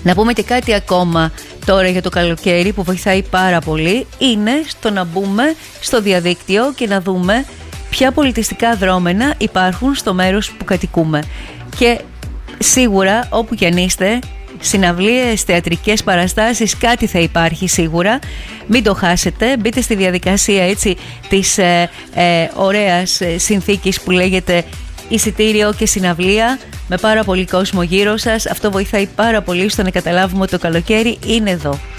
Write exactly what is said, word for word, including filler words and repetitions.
Να πούμε και κάτι ακόμα τώρα για το καλοκαίρι που βοηθάει πάρα πολύ, είναι στο να μπούμε στο διαδίκτυο και να δούμε ποια πολιτιστικά δρόμενα υπάρχουν στο μέρος που κατοικούμε. Και σίγουρα όπου κι αν είστε, συναυλίες, θεατρικές παραστάσεις, κάτι θα υπάρχει σίγουρα. Μην το χάσετε, μπείτε στη διαδικασία έτσι της ε, ε, ωραίας συνθήκης που λέγεται εισιτήριο και συναυλία, με πάρα πολύ κόσμο γύρω σας. Αυτό βοηθάει πάρα πολύ στο να καταλάβουμε ότι το καλοκαίρι είναι εδώ.